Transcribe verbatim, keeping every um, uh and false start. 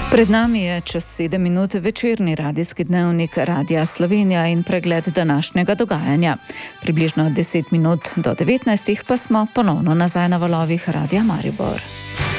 Pred nami je čez sedem minut večerni radijski dnevnik Radia Slovenija in pregled današnjega dogajanja. Približno deset minut do devetnajstih pa smo ponovno nazaj na valovih Radia Maribor.